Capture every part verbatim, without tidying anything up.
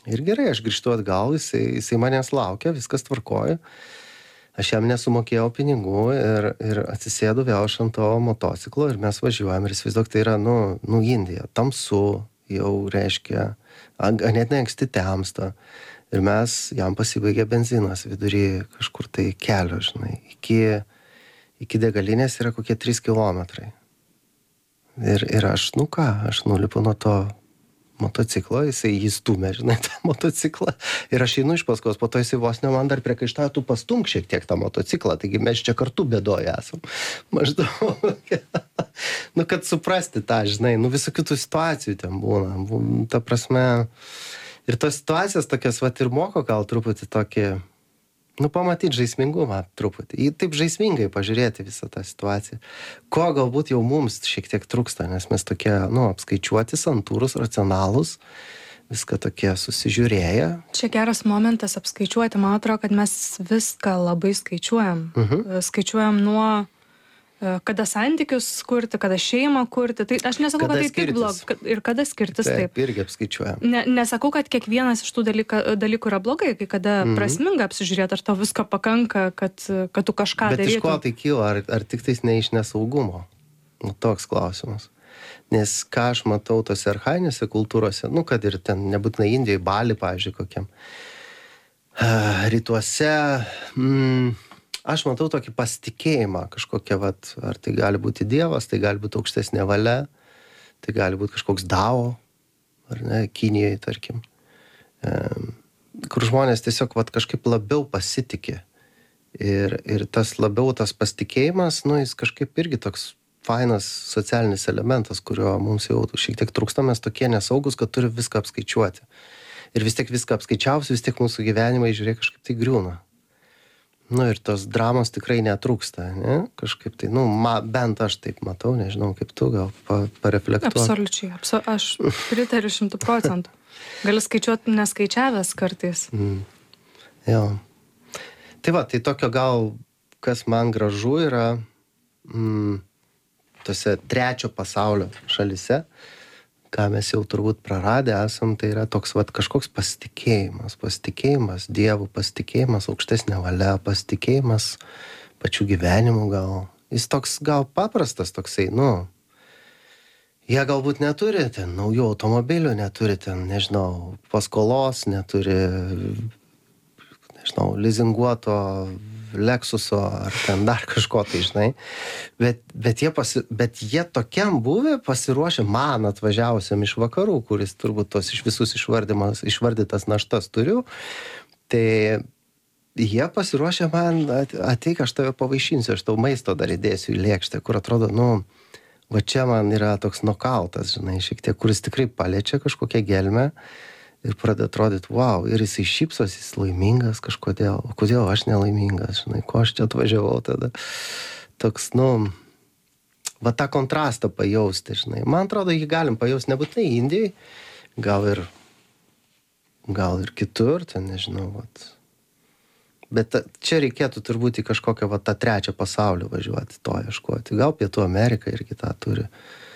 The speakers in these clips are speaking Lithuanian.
Ir gerai, aš grįžtu atgal, jisai, jisai manęs laukia, viskas tvarkoja. Aš jam nesumokėjau pinigų ir, ir atsisėdu vėl aš ant to motociklo ir mes važiuojam ir įsivaizduok, tai yra, nu, nu, Indija, tamsu, jau reiškia, ganėtinai anksti temsta. Ir mes, jam pasibaigė benzinas vidury kažkur tai kelio, žinai, iki, iki degalinės yra kokie trys kilometrai. Ir, ir aš, nu ką, aš nulipu nuo to motociklo, jisai jį stumia, žinai, tą motociklą. Ir aš einu iš paskos, po to jisai vos ne man dar priekaištauja, tu pastumk šiek tiek tą motociklą, taigi mes čia kartu bėdoje esam. Maždaug. Nu, kad suprasti tą, žinai, nu, visokių tų situacijų ten būna. Ta prasme, ir tos situacijas tokias, vat, ir moko gal truputį tokį, nu, pamatyti žaismingumą truputį. Į taip žaismingai pažiūrėti visą tą situaciją. Ko galbūt jau mums šiek tiek trūksta, nes mes tokie, nu, apskaičiuoti, santūrus, racionalūs, viską tokie susižiūrėję. Čia geras momentas apskaičiuoti. Man atrodo, kad mes viską labai skaičiuojam. Mhm. Skaičiuojam nuo kada santykius kurti, kada šeimą kurti. Tai aš nesakau, Kada kad tai tik blog, kad, ir kada skirtis taip. Taip, irgi apskaičiuojam. Ne, nesakau, kad kiekvienas iš tų dalyka, dalykų yra blogai, kai kada Mhm. prasminga apsižiūrėti, ar tau visko pakanka, kad, kad tu kažką Bet iš ko darytum. tai kyla, ar, ar tik tais ne iš nesaugumo? Nu, toks klausimas. Nes ką aš matau tose archainėse kultūrose, nu, kad ir ten nebūtinai Indijai, Bali, pavyzdžiui, kokiam, ah, rytuose, mm, aš matau tokį pasitikėjimą kažkokią, vat, ar tai gali būti Dievas, tai gali būti aukštesnė valia, tai gali būti kažkoks Dao, ar ne, Kinijoje, tarkim, e, kur žmonės tiesiog vat, kažkaip labiau pasitikė. Ir, ir tas labiau tas pasitikėjimas, nu, jis kažkaip irgi toks fainas socialinis elementas, kurio mums jau šiek tiek trūksta, mes tokie nesaugus, kad turi viską apskaičiuoti. Ir vis tiek viską apskaičiavus, vis tiek mūsų gyvenimai, žiūrėk, kažkaip tai griūna. Nu ir tos dramos tikrai netrūksta, ne? Kažkaip tai, nu, ma, bent aš taip matau, nežinau, kaip tu gal pa, pareflektuoji. Absoliučiai, abso, aš pritariu šimtų procentų. Gali skaičiuoti neskaičiavęs kartais. Mm. Jo. Tai va, tai tokio gal, kas man gražu yra mm, tose trečio pasaulio šalise, ką mes jau turbūt praradę esam, tai yra toks vat, kažkoks pasitikėjimas, pasitikėjimas Dievu, pasitikėjimas aukštesnė valia, pasitikėjimas pačių gyvenimų gal. Jis toks gal paprastas toksai, nu, jie galbūt neturi ten naujų automobilių, neturi ten, nežinau, paskolos, neturi, nežinau, lizinguoto Lexuso ar ten dar kažko tai, žinai. Bet, bet, jie, pasi, bet jie tokiam buvę pasiruošę man atvažiavusiam iš vakarų, kuris turbūt tos iš visus išvardytas naštas turiu, tai jie pasiruošę man, ateik, aš tave pavaišinsiu, aš tau maisto dar įdėsiu į lėkštę, kur atrodo, nu, va čia man yra toks nokautas, žinai, šiek tiek, kuris tikrai paliečia kažkokią gelmę. Ir pradeda atrodyti, wow, ir jisai šypsos, jis laimingas kažkodėl. O kodėl aš nelaimingas, žinai, ko aš čia atvažiavau tada. Toks, nu, va tą kontrastą pajausti, žinai. Man atrodo, jį galim pajausti nebūtinai Indijai, gal ir, gal ir kitur, ten nežinau, vat. Bet čia reikėtų turbūt į kažkokią, va, tą trečią pasaulį važiuoti, to ieškoti. Gal Pietų Amerika irgi tą turi.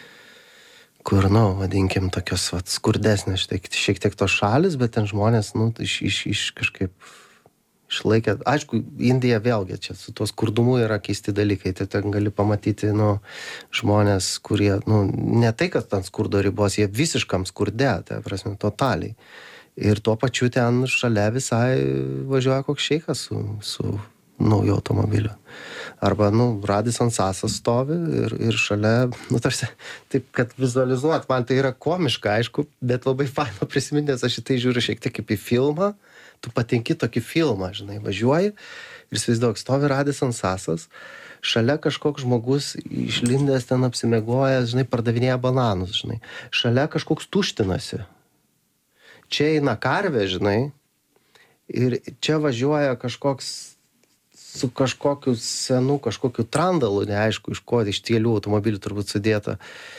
Kur, nu, vadinkim, tokios vat, skurdesnės šiek, šiek tiek tos šalis, bet ten žmonės, nu, iš, iš, iš kažkaip išlaikė. Aišku, Indija vėlgi čia su tuo skurdumu yra keisti dalykai. Tai ten gali pamatyti, nu, žmonės, kurie, nu, ne tai, kad ten skurdo ribos, jie visiškam skurde, tai prasme, totaliai. Ir tuo pačiu ten šalia visai važiuoja koks šeikas su, su nauju automobiliu. Arba, nu, Radisson Sasas stovi ir, ir šalia, nu, tarsi, taip, kad vizualizuot, man tai yra komiška, aišku, bet labai faino prisiminti, nes aš į tai žiūriu šiek tiek kaip į filmą, tu patenki tokį filmą, žinai, važiuoji ir įsivaizduok, stovi Radisson Sasas, šalia kažkoks žmogus išlindęs ten apsimegojęs, žinai, pardavinėja bananus, žinai, šalia kažkoks tuštinasi. Čia eina karvė, žinai, ir čia važiuoja kažkoks su kažkokiu senu, kažkokiu trandalu, neaišku, iš ko, iš tielių automobilių turbūt sudėta.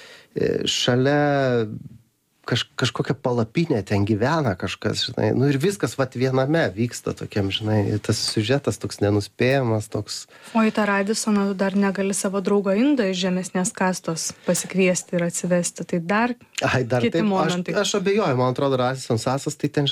Šalia kaž, kažkokia palapinė ten gyvena kažkas, žinai. Nu ir viskas vat viename vyksta tokiam, žinai. Tas siužetas toks nenuspėjamas, toks... O į tą Radissoną dar negali savo draugo Indą iš žemesnės kastos pasikviesti ir atsivesti. Tai dar, Ai, dar kiti taip, momentai. Aš, aš abejoju, man atrodo, Radisson Sasas, tai ten